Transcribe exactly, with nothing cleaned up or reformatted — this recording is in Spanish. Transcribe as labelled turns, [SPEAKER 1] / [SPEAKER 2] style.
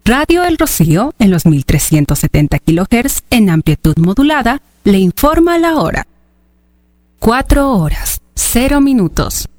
[SPEAKER 1] Radio El Rocío, en los mil trescientos setenta kilohertz en amplitud modulada, le informa la hora. Cuatro horas, cero minutos.